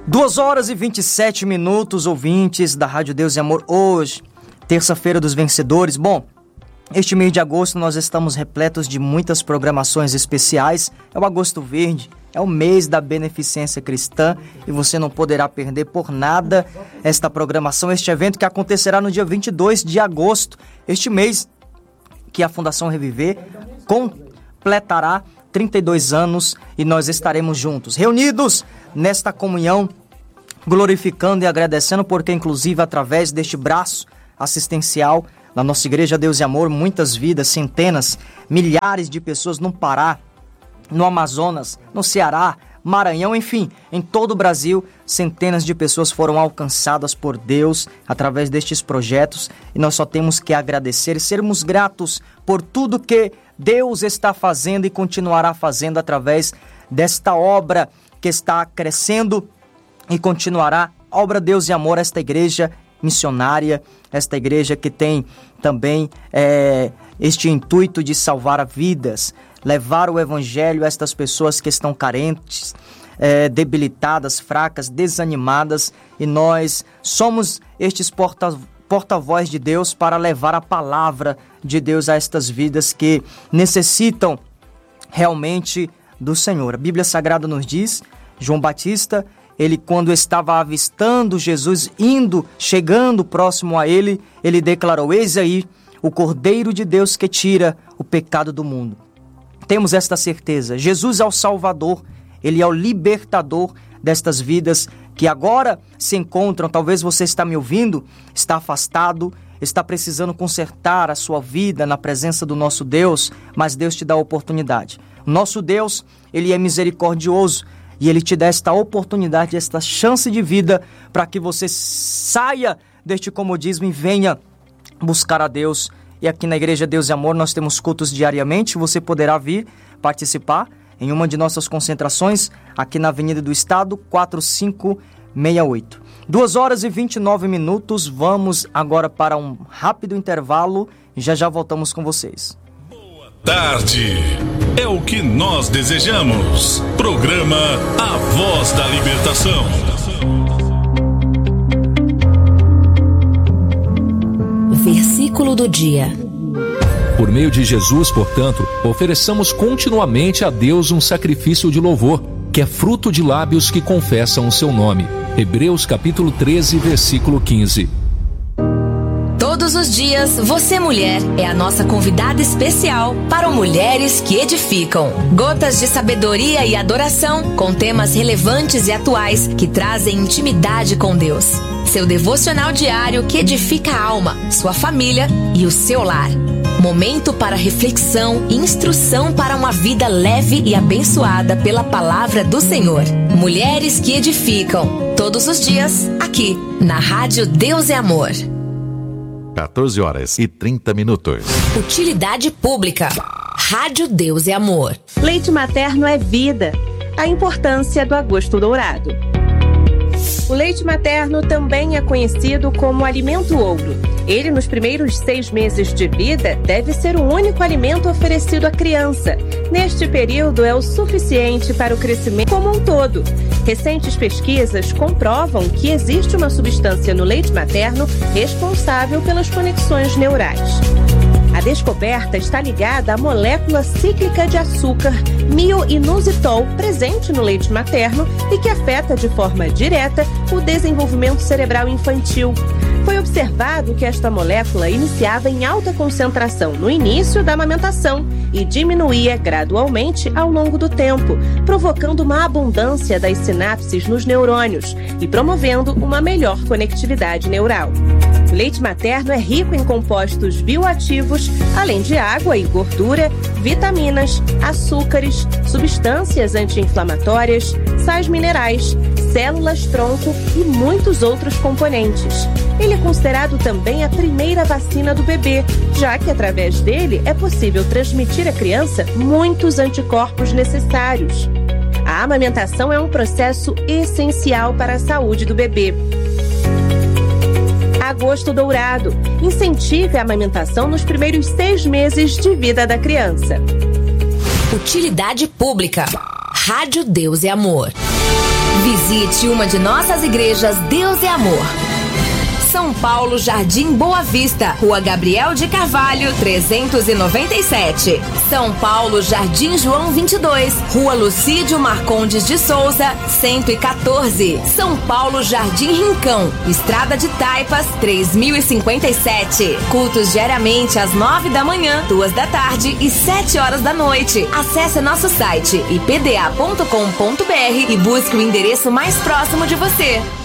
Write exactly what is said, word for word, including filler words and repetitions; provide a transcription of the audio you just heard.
Duas horas e vinte e sete minutos, ouvintes da Rádio Deus e Amor, hoje, terça-feira dos vencedores. Bom, este mês de agosto nós estamos repletos de muitas programações especiais. É o Agosto Verde, é o mês da beneficência cristã e você não poderá perder por nada esta programação, este evento que acontecerá no dia vinte e dois de agosto. Este mês que a Fundação Reviver completará trinta e dois anos e nós estaremos juntos, reunidos nesta comunhão, glorificando e agradecendo, porque inclusive através deste braço assistencial na nossa Igreja Deus e Amor, muitas vidas, centenas, milhares de pessoas no Pará, no Amazonas, no Ceará, Maranhão, enfim, em todo o Brasil, centenas de pessoas foram alcançadas por Deus através destes projetos e nós só temos que agradecer e sermos gratos por tudo que Deus está fazendo e continuará fazendo através desta obra que está crescendo e continuará. Obra Deus e Amor, esta igreja missionária, esta igreja que tem também é, este intuito de salvar vidas, levar o evangelho a estas pessoas que estão carentes, é, debilitadas, fracas, desanimadas, e nós somos estes porta, porta-voz de Deus para levar a palavra de Deus a estas vidas que necessitam realmente do Senhor. A Bíblia Sagrada nos diz, João Batista, ele quando estava avistando Jesus, indo, chegando próximo a ele, ele declarou: eis aí o Cordeiro de Deus que tira o pecado do mundo. Temos esta certeza, Jesus é o Salvador, ele é o libertador destas vidas que agora se encontram. Talvez você está me ouvindo, está afastado, está precisando consertar a sua vida na presença do nosso Deus, mas Deus te dá a oportunidade. O nosso Deus, ele é misericordioso e ele te dá esta oportunidade, esta chance de vida para que você saia deste comodismo e venha buscar a Deus. E aqui na Igreja Deus e Amor nós temos cultos diariamente, você poderá vir participar em uma de nossas concentrações aqui na Avenida do Estado, quatro cinco seis oito. duas horas e vinte e nove minutos, vamos agora para um rápido intervalo e já já voltamos com vocês. Boa tarde, é o que nós desejamos. Programa A Voz da Libertação. Versículo do dia. Por meio de Jesus, portanto, ofereçamos continuamente a Deus um sacrifício de louvor, que é fruto de lábios que confessam o seu nome. Hebreus capítulo treze, versículo quinze. Todos os dias, você mulher é a nossa convidada especial para o Mulheres que Edificam. Gotas de sabedoria e adoração com temas relevantes e atuais que trazem intimidade com Deus. Seu devocional diário que edifica a alma, sua família e o seu lar. Momento para reflexão e instrução para uma vida leve e abençoada pela palavra do Senhor. Mulheres que Edificam. Todos os dias, aqui, na Rádio Deus e Amor. quatorze horas e trinta minutos. Utilidade pública. Rádio Deus e Amor. Leite materno é vida. A importância do agosto dourado. O leite materno também é conhecido como alimento ouro. Ele, nos primeiros seis meses de vida, deve ser o único alimento oferecido à criança. Neste período, é o suficiente para o crescimento como um todo. Recentes pesquisas comprovam que existe uma substância no leite materno responsável pelas conexões neurais. A descoberta está ligada à molécula cíclica de açúcar mio-inositol presente no leite materno e que afeta de forma direta o desenvolvimento cerebral infantil. Foi observado que esta molécula iniciava em alta concentração no início da amamentação e diminuía gradualmente ao longo do tempo, provocando uma abundância das sinapses nos neurônios e promovendo uma melhor conectividade neural. O leite materno é rico em compostos bioativos, além de água e gordura, vitaminas, açúcares, substâncias anti-inflamatórias, sais minerais, células-tronco e muitos outros componentes. Ele é considerado também a primeira vacina do bebê, já que através dele é possível transmitir à criança muitos anticorpos necessários. A amamentação é um processo essencial para a saúde do bebê. Agosto dourado. Incentive a amamentação nos primeiros seis meses de vida da criança. Utilidade pública. Rádio Deus é Amor. Visite uma de nossas igrejas Deus é Amor. São Paulo, Jardim Boa Vista, Rua Gabriel de Carvalho, trezentos e noventa e sete. São Paulo, Jardim João vinte e dois, Rua Lucídio Marcondes de Souza, cento e quatorze. São Paulo, Jardim Rincão, Estrada de Taipas, três mil e cinquenta e sete. Cultos diariamente às nove da manhã, duas da tarde e sete horas da noite. Acesse nosso site i p d a ponto com ponto b r e busque o endereço mais próximo de você.